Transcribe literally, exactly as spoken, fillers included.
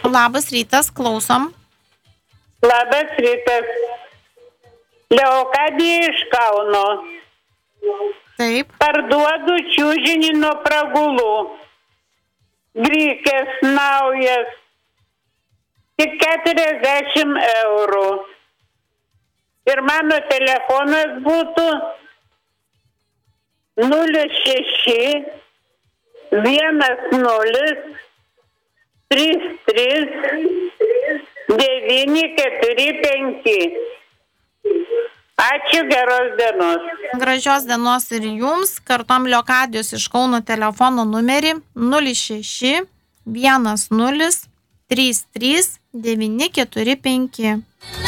Labas rytas, klausom. Labas rytas. Leokadija iš Kauno. Taip. Parduodu čiužinį nuo pragulų. Grykės naujas. Tik keturiasdešimt eurų. Ir mano telefonas būtų nulis šeši vienas nulis trys trys devyni keturi penki. Ačiū, geros dienos. Gražios dienos ir jums. Kartom Leokadijos iš Kauno telefono numerį nulis šeši vienas nulis trys trys devyni keturi penki.